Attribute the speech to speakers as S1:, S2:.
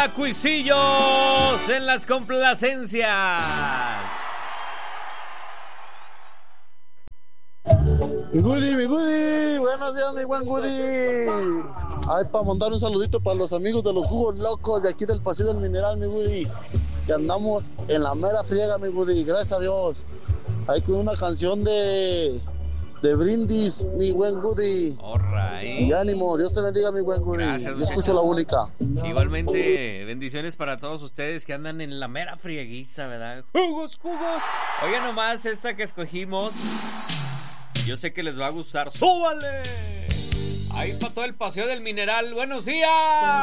S1: Hola, cuisillos en las complacencias.
S2: Mi Goody, buenos días, mi buen Goody. Ay, para mandar un saludito para los amigos de los jugos locos de aquí del Paseo del Mineral, mi Goody. Que andamos en la mera friega, mi Goody, gracias a Dios. Ahí con una canción de Brindis, mi buen Goody.
S1: Alright.
S2: Y ánimo, Dios te bendiga, mi buen Goody.
S1: Gracias,
S2: Yo escucho la única.
S1: Igualmente, bendiciones para todos ustedes que andan en la mera frieguiza, ¿verdad? Jugos. Oigan nomás esta que escogimos. Yo sé que les va a gustar. ¡Súbale! Ahí para todo el Paseo del Mineral. ¡Buenos días!